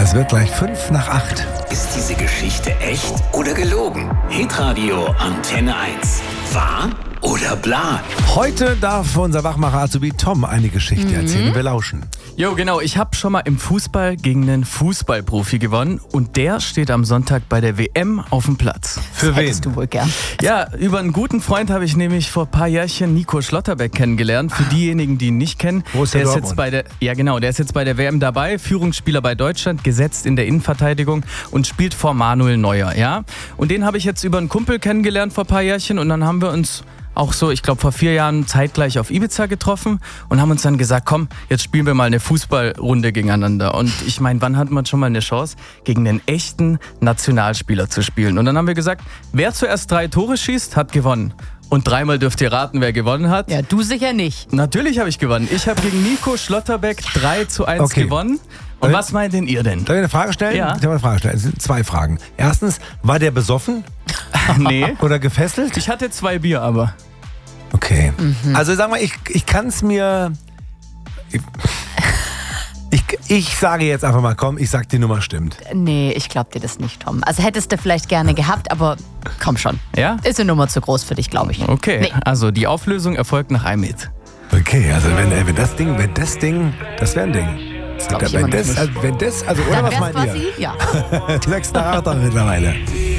Es wird gleich 7:55. Ist diese Geschichte echt oder gelogen? Hitradio Antenne 1. Wahr oder bla? Heute darf unser Wachmacher Azubi Tom eine Geschichte erzählen. Wir lauschen. Jo, genau. Ich habe schon mal im Fußball gegen einen Fußballprofi gewonnen und der steht am Sonntag bei der WM auf dem Platz. Für wen? Hättest du wohl gern. Ja, über einen guten Freund habe ich nämlich vor ein paar Jährchen Nico Schlotterbeck kennengelernt. Für diejenigen, die ihn nicht kennen, Borussia der ist Dortmund. der ist jetzt bei der WM dabei, Führungsspieler bei Deutschland, gesetzt in der Innenverteidigung und spielt vor Manuel Neuer, ja? Und den habe ich jetzt über einen Kumpel kennengelernt vor ein paar Jährchen und dann haben wir uns auch so, ich glaube vor 4 Jahren zeitgleich auf Ibiza getroffen und haben uns dann gesagt, komm, jetzt spielen wir mal eine Fußballrunde gegeneinander. Und ich meine, wann hat man schon mal eine Chance, gegen einen echten Nationalspieler zu spielen? Und dann haben wir gesagt, wer zuerst 3 Tore schießt, hat gewonnen. Und 3-mal dürft ihr raten, wer gewonnen hat. Ja, du sicher nicht. Natürlich habe ich gewonnen. Ich habe gegen Nico Schlotterbeck 3:1 Okay. gewonnen. Und was meint denn ihr denn? Darf ich eine Frage stellen? Ja. Ich darf eine Frage stellen. Es sind 2 Fragen. Erstens, war der besoffen Nee. oder gefesselt? Ich hatte 2 Bier, aber. Okay. Also sag mal, ich kann es mir... Ich sage jetzt einfach mal, komm, ich sag, die Nummer stimmt. Nee, ich glaub dir das nicht, Tom. Also hättest du vielleicht gerne gehabt, aber komm schon. Ja? Ist eine Nummer zu groß für dich, glaube ich. Okay, Nee. also die Auflösung erfolgt nach einem Hit. Okay, also wenn das Ding, das wäre ein Ding. glaub ich immer noch nicht. Wenn das, oder Dann was wär's meint ihr? quasi, ja. 6 nach 8 mittlerweile.